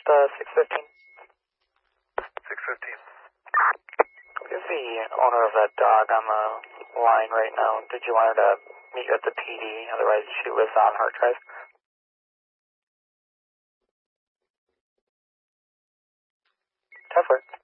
reached 615. 615. Is the owner of that dog on the line right now? Did you want her to meet you at the PD? Otherwise, she lives on Hart Drive. Tough work.